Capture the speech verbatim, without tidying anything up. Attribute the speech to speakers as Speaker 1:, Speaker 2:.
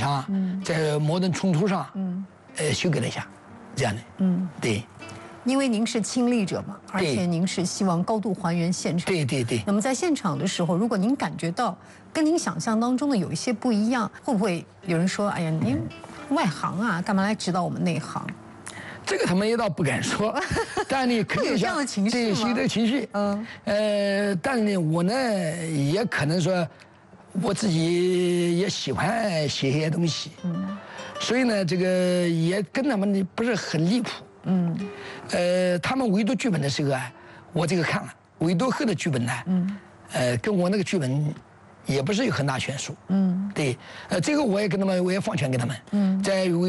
Speaker 1: 上，嗯、在矛盾冲突上，嗯，呃，修改了一下，这样的，嗯，对。
Speaker 2: 因为您是亲历者嘛，而且您是希望高度还原现场。
Speaker 1: 对对对。
Speaker 2: 那么在现场的时候，如果您感觉到跟您想象当中的有一些不一样，会不会有人说：“哎呀，您外行啊，干嘛来指导我们内行？”
Speaker 1: 这个他们也倒不敢说，但你肯定
Speaker 2: 有这样的情绪吗？
Speaker 1: 对，有这个情绪。嗯。呃，但是呢，我呢也可能说，我自己也喜欢写一些东西。嗯。所以呢，这个也跟他们不是很离谱。嗯，呃，他们围读剧本的时候啊，我这个看了围读后的剧本呢，嗯，呃，跟我那个剧本也不是有很大悬殊。嗯，对，呃，这个我也跟他们，我也放权给他们。嗯，在围